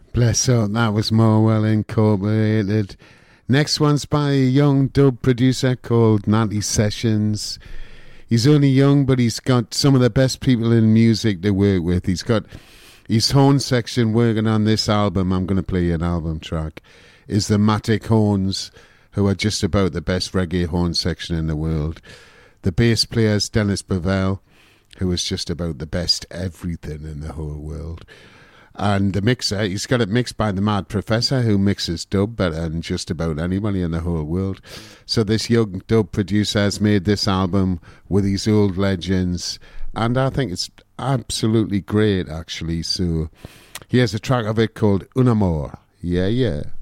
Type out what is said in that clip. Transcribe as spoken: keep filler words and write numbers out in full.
Bless her, that was more well incorporated. Next one's by a young dub producer called Natty Sessions. He's only young, but he's got some of the best people in music to work with. He's got his horn section working on this album. I'm going to play an album track. Is the Matic Horns, who are just about the best reggae horn section in the world. The bass player's Dennis Bovell, who is just about the best everything in the whole world. And the mixer, he's got it mixed by the Mad Professor, who mixes dub better than just about anybody in the whole world. So this young dub producer has made this album with these old legends, and I think it's absolutely great, actually. So here's a track of it called Un Amor. Yeah, yeah.